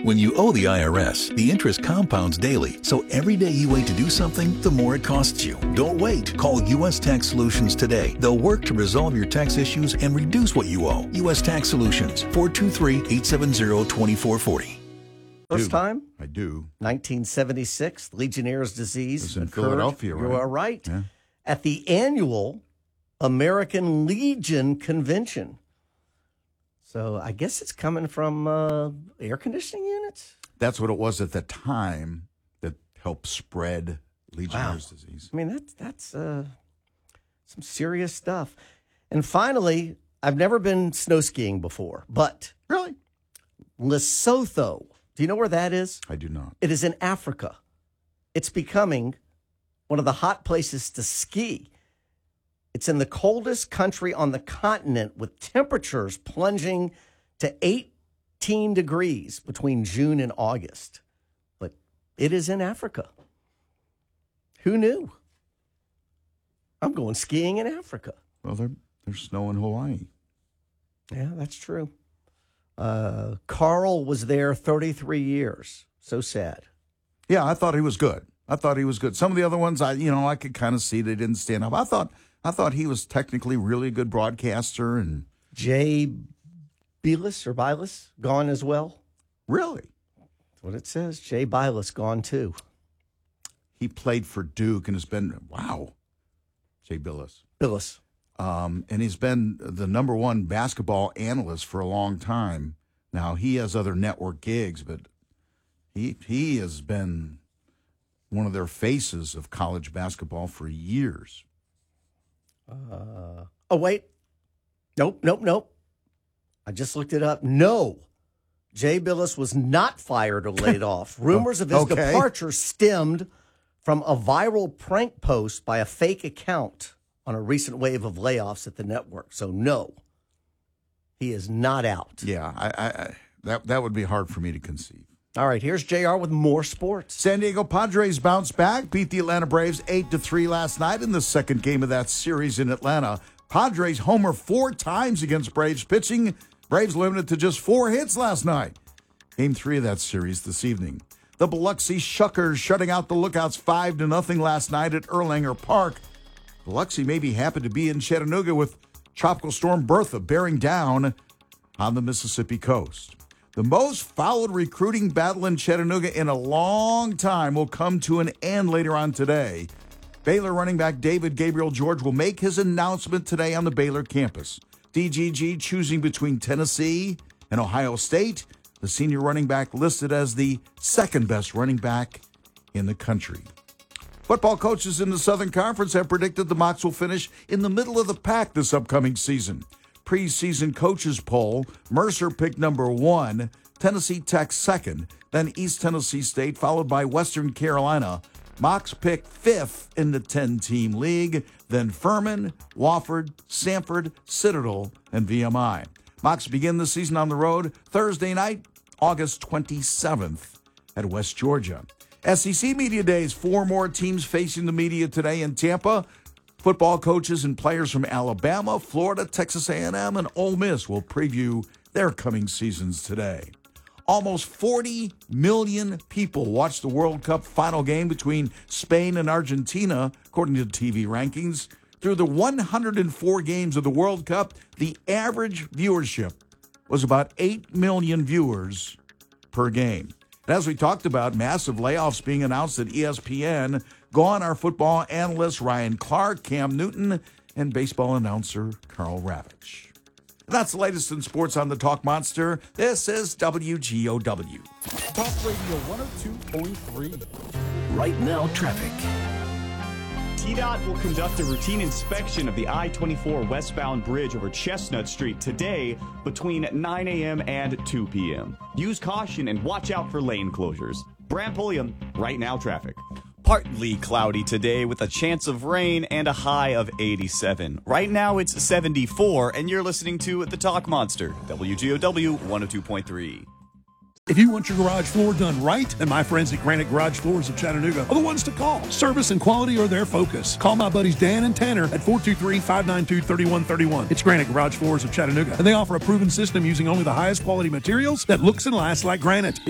When you owe the IRS, the interest compounds daily, so every day you wait to do something, the more it costs you. Don't wait. Call U.S. Tax Solutions today. They'll work to resolve your tax issues and reduce what you owe. U.S. Tax Solutions, 423-870-2440. First time? I do. 1976, Legionnaire's disease. It's in occurred. Philadelphia, right? You are right. Yeah. At the annual American Legion Convention. So I guess it's coming from air conditioning units? That's what it was at the time that helped spread Legionnaire's disease. I mean, that's some serious stuff. And finally, I've never been snow skiing before, but Really? Lesotho, do you know where that is? I do not. It is in Africa. It's becoming one of the hot places to ski. It's in the coldest country on the continent with temperatures plunging to 18 degrees between June and August. But it is in Africa. Who knew? I'm going skiing in Africa. Well, there's snow in Hawaii. Yeah, that's true. Carl was there 33 years. So sad. Yeah, I thought he was good. Some of the other ones, I could kind of see they didn't stand up. I thought he was technically really a good broadcaster. And Jay Bilas gone as well. Really? That's what it says. Jay Bilas gone too. He played for Duke and has been, wow, Jay Bilas. And he's been the number one basketball analyst for a long time. Now, he has other network gigs, but he has been one of their faces of college basketball for years. Wait. Nope. I just looked it up. No. Jay Bilas was not fired or laid off. Rumors of his departure stemmed from a viral prank post by a fake account on a recent wave of layoffs at the network. So, no, he is not out. Yeah, that would be hard for me to conceive. All right, here's JR with more sports. San Diego Padres bounced back, beat the Atlanta Braves 8-3 last night in the second game of that series in Atlanta. Padres homer 4 times against Braves pitching. Braves limited to just 4 hits last night. Game 3 of that series this evening. The Biloxi Shuckers shutting out the Lookouts 5-0 last night at Erlanger Park. Biloxi may be happy to be in Chattanooga with Tropical Storm Bertha bearing down on the Mississippi coast. The most followed recruiting battle in Chattanooga in a long time will come to an end later on today. Baylor running back David Gabriel George will make his announcement today on the Baylor campus. DGG choosing between Tennessee and Ohio State, the senior running back listed as the second best running back in the country. Football coaches in the Southern Conference have predicted the Mocs will finish in the middle of the pack this upcoming season. Preseason coaches poll, Mercer picked number 1, Tennessee Tech second, then East Tennessee State, followed by Western Carolina. Mocs picked 5th in the 10-team league, then Furman, Wofford, Samford, Citadel, and VMI. Mocs begin the season on the road Thursday night, August 27th at West Georgia. SEC Media Days, 4 more teams facing the media today in Tampa. Football coaches and players from Alabama, Florida, Texas A&M, and Ole Miss will preview their coming seasons today. Almost 40 million people watched the World Cup final game between Spain and Argentina, according to TV rankings. Through the 104 games of the World Cup, the average viewership was about 8 million viewers per game. And as we talked about, massive layoffs being announced at ESPN. Gone are football analysts Ryan Clark, Cam Newton, and baseball announcer Carl Ravitch. That's the latest in sports on the Talk Monster. This is WGOW. Talk Radio 102.3. Right now, traffic. TDOT will conduct a routine inspection of the I-24 westbound bridge over Chestnut Street today between 9 a.m. and 2 p.m. Use caution and watch out for lane closures. Brant Pulliam, Right Now Traffic. Partly cloudy today with a chance of rain and a high of 87. Right now it's 74, and you're listening to The Talk Monster, WGOW 102.3. If you want your garage floor done right, then my friends at Granite Garage Floors of Chattanooga are the ones to call. Service and quality are their focus. Call my buddies Dan and Tanner at 423-592-3131. It's Granite Garage Floors of Chattanooga, and they offer a proven system using only the highest quality materials that looks and lasts like granite.